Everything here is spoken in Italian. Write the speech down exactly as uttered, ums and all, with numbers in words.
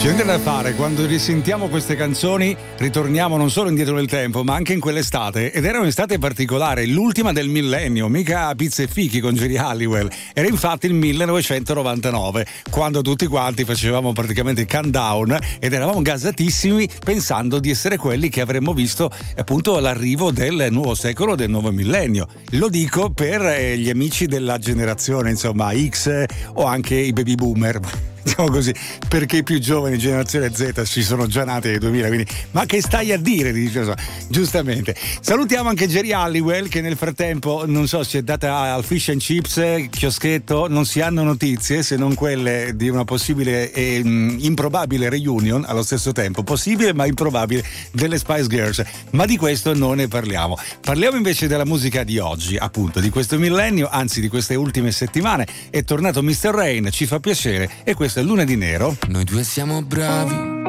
niente da fare, quando risentiamo queste canzoni ritorniamo non solo indietro nel tempo ma anche in quell'estate, ed era un'estate particolare, l'ultima del millennio, mica a pizza e fichi con Geri Halliwell, era infatti il millenovecentonovantanove, quando tutti quanti facevamo praticamente countdown ed eravamo gasatissimi pensando di essere quelli che avremmo visto appunto l'arrivo del nuovo secolo, del nuovo millennio. Lo dico per eh, gli amici della generazione insomma X o anche i baby boomer, diciamo così, perché i più giovani, generazione Z, ci sono già nati nel duemila, quindi ma che stai a dire? Dice, giustamente. Salutiamo anche Geri Halliwell che nel frattempo non so si è data al fish and chips, chioschetto, non si hanno notizie se non quelle di una possibile e mh, improbabile reunion allo stesso tempo, possibile ma improbabile, delle Spice Girls, ma di questo non ne parliamo. Parliamo invece della musica di oggi, appunto di questo millennio, anzi di queste ultime settimane. È tornato mister Rain, ci fa piacere, e questo è Lunedì Nero. Noi due siamo bravi